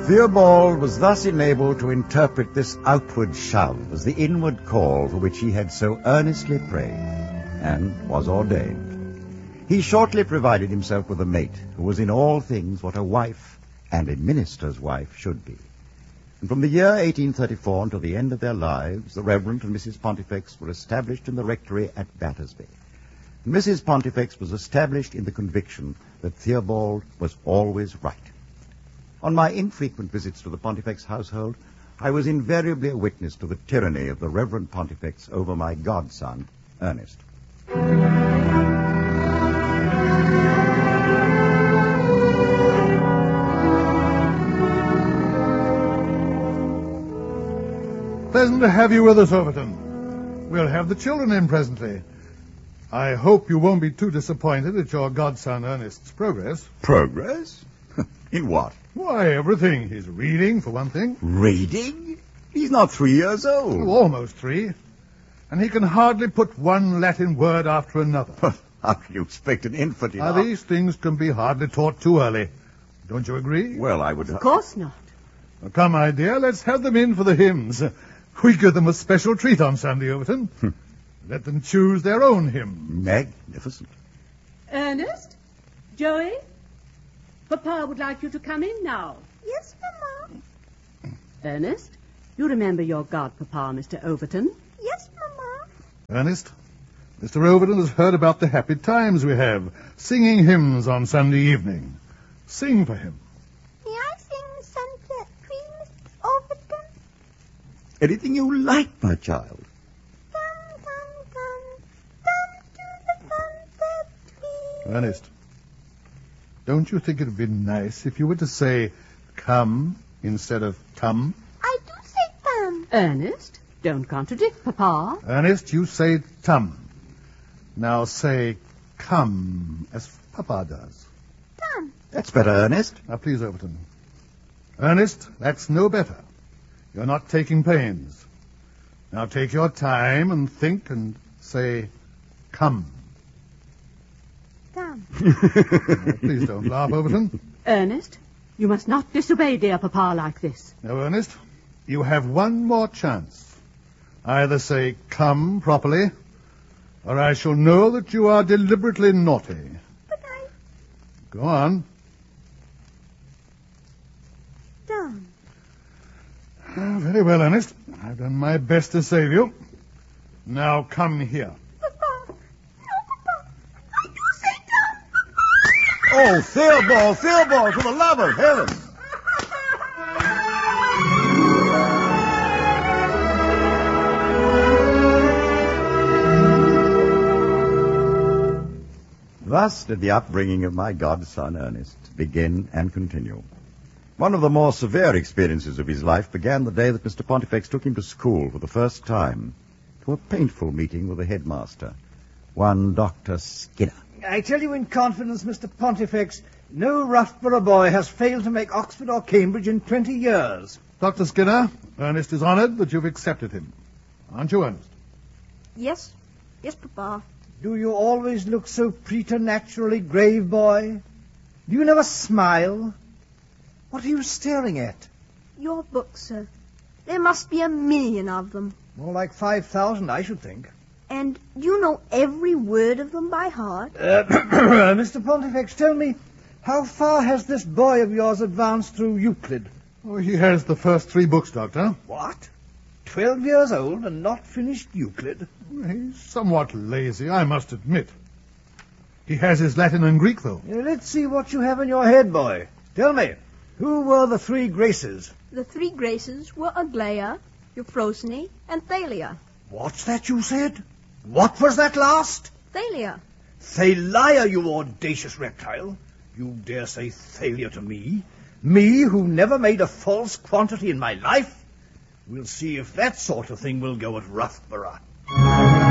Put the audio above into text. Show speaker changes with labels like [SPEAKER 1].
[SPEAKER 1] Theobald was thus enabled to interpret this outward shove as the inward call for which he had so earnestly prayed, and was ordained. He shortly provided himself with a mate who was in all things what a wife and a minister's wife should be. And from the year 1834 until the end of their lives, the Reverend and Mrs. Pontifex were established in the rectory at Battersby. And Mrs. Pontifex was established in the conviction that Theobald was always right. On my infrequent visits to the Pontifex household, I was invariably a witness to the tyranny of the Reverend Pontifex over my godson, Ernest.
[SPEAKER 2] Pleasant to have you with us, Overton. We'll have the children in presently. I hope you won't be too disappointed at your godson Ernest's progress.
[SPEAKER 1] Progress? In what?
[SPEAKER 2] Why, everything. He's reading, for one thing.
[SPEAKER 1] Reading? He's not 3 years old.
[SPEAKER 2] Oh, almost 3. And he can hardly put one Latin word after another.
[SPEAKER 1] How can you expect an infant in
[SPEAKER 2] Now, these things can be hardly taught too early. Don't you agree?
[SPEAKER 1] Well, I would...
[SPEAKER 3] Of course not.
[SPEAKER 2] Well, come, my dear, let's have them in for the hymns. We give them a special treat on Sunday, Overton. Let them choose their own hymn.
[SPEAKER 1] Magnificent.
[SPEAKER 3] Ernest? Joey? Papa would like you to come in now.
[SPEAKER 4] Yes, Mama.
[SPEAKER 3] Ernest, you remember your godpapa, Mr. Overton?
[SPEAKER 4] Yes, Mama.
[SPEAKER 2] Ernest, Mr. Overton has heard about the happy times we have singing hymns on Sunday evening. Sing for him.
[SPEAKER 4] May I sing Sunset Tree, Mr. Overton?
[SPEAKER 1] Anything you like, my child.
[SPEAKER 4] Come, come, come, come to the sunset tree.
[SPEAKER 2] Ernest, don't you think it would be nice if you were to say come instead of come?
[SPEAKER 4] I do say come.
[SPEAKER 3] Ernest, don't contradict Papa.
[SPEAKER 2] Ernest, you say tum. Now say come as Papa does.
[SPEAKER 4] Come.
[SPEAKER 1] That's better, Ernest.
[SPEAKER 2] Now, please, Overton. Ernest, that's no better. You're not taking pains. Now take your time and think and say come.
[SPEAKER 4] Come.
[SPEAKER 2] Now, please don't laugh, Overton.
[SPEAKER 3] Ernest, you must not disobey dear Papa like this.
[SPEAKER 2] Now, Ernest, you have one more chance. Either say come properly, or I shall know that you are deliberately naughty.
[SPEAKER 4] But I...
[SPEAKER 2] Go on.
[SPEAKER 4] Done.
[SPEAKER 2] Very well, Ernest. I've done my best to save you. Now come here.
[SPEAKER 4] Papa. No, Papa. I do say come.
[SPEAKER 1] Oh, Theobald, for the love of heaven. Thus did the upbringing of my godson Ernest begin and continue. One of the more severe experiences of his life began the day that Mr. Pontifex took him to school for the first time, to a painful meeting with the headmaster, one Dr. Skinner.
[SPEAKER 5] I tell you in confidence, Mr. Pontifex, no Roughborough boy has failed to make Oxford or Cambridge in 20 years.
[SPEAKER 2] Dr. Skinner, Ernest is honored that you've accepted him. Aren't you, Ernest?
[SPEAKER 4] Yes. Yes, Papa.
[SPEAKER 5] Do you always look so preternaturally grave, boy? Do you never smile? What are you staring at?
[SPEAKER 4] Your books, sir. There must be 1 million of them.
[SPEAKER 5] More like 5,000, I should think.
[SPEAKER 4] And you know every word of them by heart?
[SPEAKER 5] Mr. Pontifex, tell me, how far has this boy of yours advanced through Euclid?
[SPEAKER 2] Oh, he has the first 3 books, Doctor.
[SPEAKER 5] What? 12 years old and not finished Euclid?
[SPEAKER 2] He's somewhat lazy, I must admit. He has his Latin and Greek, though.
[SPEAKER 5] Let's see what you have in your head, boy. Tell me, who were the 3 Graces?
[SPEAKER 4] The 3 Graces were Aglaia, Euphrosyne, and Thalia.
[SPEAKER 5] What's that you said? What was that last?
[SPEAKER 4] Thalia.
[SPEAKER 5] Thalia, you audacious reptile. You dare say Thalia to me? Me, who never made a false quantity in my life? We'll see if that sort of thing will go at Roughborough.